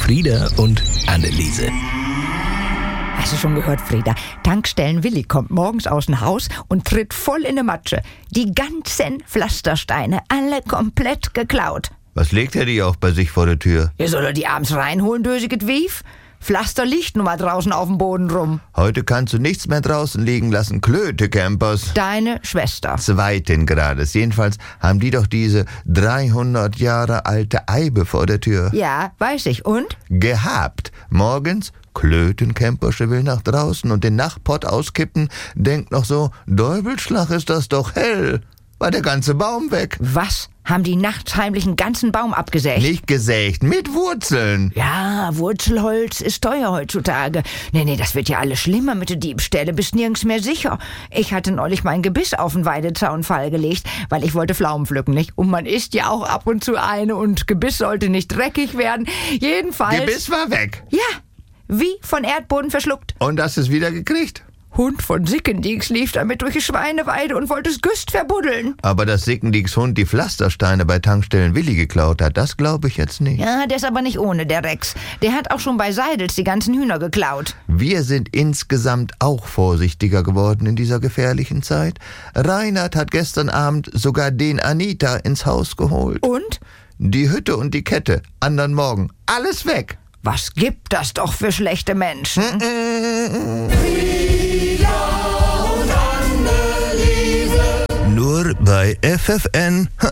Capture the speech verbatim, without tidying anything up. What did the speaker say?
Frieda und Anneliese. Hast du schon gehört, Frieda? Tankstellen Willi kommt morgens aus dem Haus und tritt voll in die Matsche. Die ganzen Pflastersteine, alle komplett geklaut. Was legt er die auch bei sich vor der Tür? Ja, soll er die abends reinholen, dösiget Wief? Pflaster liegt nun mal draußen auf dem Boden rum. Heute kannst du nichts mehr draußen liegen lassen, Klöte, Campers. Deine Schwester. Zweiten Grades. Jedenfalls haben die doch diese dreihundert Jahre alte Eibe vor der Tür. Ja, weiß ich. Und? Gehabt. Morgens Klöten, Campersche will nach draußen und den Nachtpott auskippen, denkt noch so, Däubelschlag ist das doch hell. War der ganze Baum weg. Was? Haben die nachts heimlich einen ganzen Baum abgesägt? Nicht gesägt, mit Wurzeln. Ja, Wurzelholz ist teuer heutzutage. Nee, nee, das wird ja alles schlimmer mit der Diebstähle. Bist nirgends mehr sicher. Ich hatte neulich mein Gebiss auf den Weidezaunfall gelegt, weil ich wollte Pflaumen pflücken, nicht? Und man isst ja auch ab und zu eine und Gebiss sollte nicht dreckig werden. Jedenfalls... Gebiss war weg. Ja, wie von Erdboden verschluckt. Und hast es wieder gekriegt? Hund von Sickendieks lief damit durch die Schweineweide und wollte das Güst verbuddeln. Aber dass Sickendieks Hund die Pflastersteine bei Tankstellen Willi geklaut hat, das glaube ich jetzt nicht. Ja, der ist aber nicht ohne, der Rex. Der hat auch schon bei Seidels die ganzen Hühner geklaut. Wir sind insgesamt auch vorsichtiger geworden in dieser gefährlichen Zeit. Reinhard hat gestern Abend sogar den Anita ins Haus geholt. Und? Die Hütte und die Kette, andern Morgen, alles weg. Was gibt das doch für schlechte Menschen? Nur bei F F N